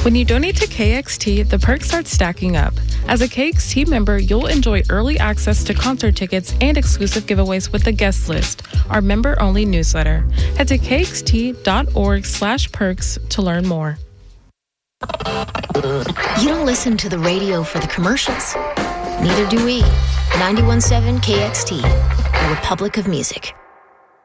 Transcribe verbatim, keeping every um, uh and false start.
When you donate to K X T, the perks start stacking up. As a K X T member, you'll enjoy early access to concert tickets and exclusive giveaways with the guest list, our member-only newsletter. Head to kxt.org slash perks to learn more. You don't listen to the radio for the commercials. Neither do we. ninety-one point seven K X T, the Republic of Music.